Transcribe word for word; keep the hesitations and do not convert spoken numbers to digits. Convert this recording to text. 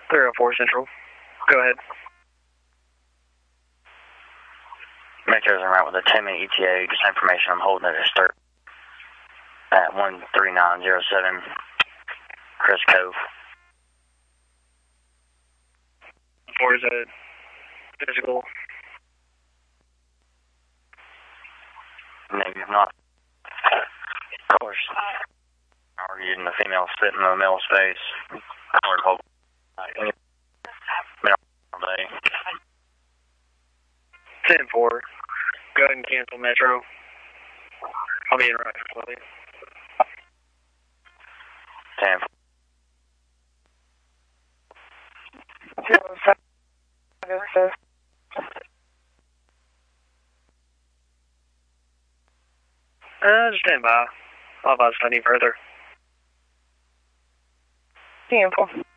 three oh four Central. Go ahead. Metro's en route with a ten minute E T A. Just information I'm holding at a start at one three nine zero seven Chris Cove. Four is a physical. Maybe not. Of course. Are you in the female spit in the male space? I would hope. ten four. Go ahead and cancel Metro. I'll be in right shortly. ten four. Uh, just stand by. I'll advise if I need further. ten four.